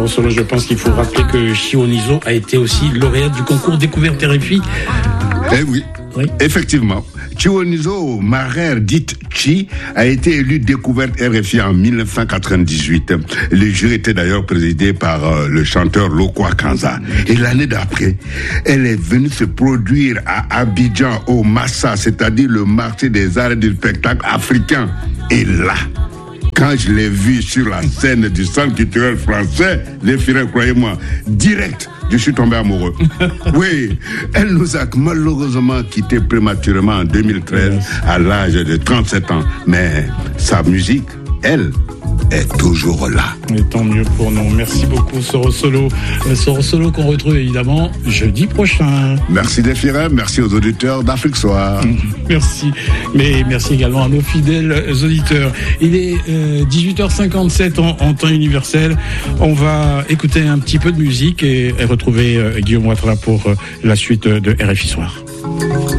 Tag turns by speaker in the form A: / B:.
A: Solo, je pense qu'il faut rappeler que Chionizo a été aussi lauréate du concours Découverte RFI.
B: Eh oui, effectivement. Chionizo, Marer, dite Chi, a été élue Découverte RFI en 1998. Le jury était d'ailleurs présidé par le chanteur Lokwa Kanza. Et l'année d'après, elle est venue se produire à Abidjan, au Massa, c'est-à-dire le marché des arts et du spectacle africain. Et là, quand je l'ai vue sur la scène du Centre culturel français, les filles, croyez-moi, direct, je suis tombé amoureux. Oui, elle nous a malheureusement quittés prématurément en 2013 à l'âge de 37 ans. Mais sa musique, elle, est toujours là.
A: Et tant mieux pour nous. Merci beaucoup, Soro Solo. Soro Solo qu'on retrouve évidemment jeudi prochain.
B: Merci Défiré, merci aux auditeurs d'Afrique Soir.
A: Merci. Mais merci également à nos fidèles auditeurs. Il est 18h57 en temps universel. On va écouter un petit peu de musique et retrouver Guillaume Ouattara pour la suite de RFI Soir.